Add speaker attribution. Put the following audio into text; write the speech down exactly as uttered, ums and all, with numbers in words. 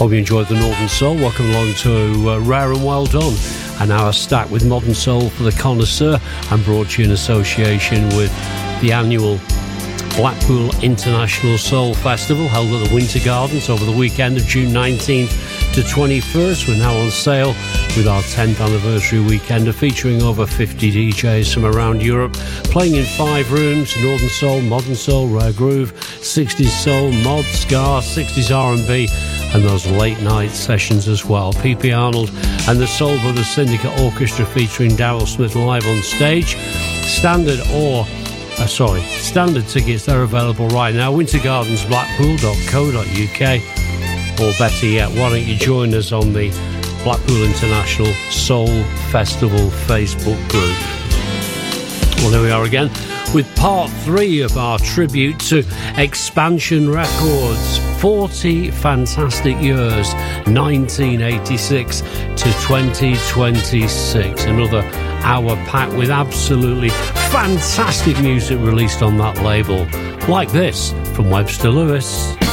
Speaker 1: Hope you enjoyed the Northern Soul. Welcome along to uh, Rare and Well Done, an hour stacked with modern soul for the connoisseur, and brought to you in association with the annual Blackpool International Soul Festival held at the Winter Gardens over the weekend of June nineteenth to twenty-first. We're now on sale with our tenth anniversary weekender, featuring over fifty D Js from around Europe, playing in five rooms: Northern Soul, Modern Soul, Rare Groove, sixties Soul, Mod, Ska, sixties R and B, and those late night sessions as well. P P Arnold and the Soul Brothers Syndicate Orchestra featuring Daryl Smith live on stage. Standard or Uh, sorry, standard tickets, they're available right now. winter gardens blackpool dot co dot uk, or better yet, why don't you join us on the Blackpool International Soul Festival Facebook group. Well, here we are again with part three of our tribute to Expansion Records. forty fantastic years, nineteen eighty-six to twenty twenty-six. Another hour packed with absolutely fantastic music released on that label, like this from Webster Lewis.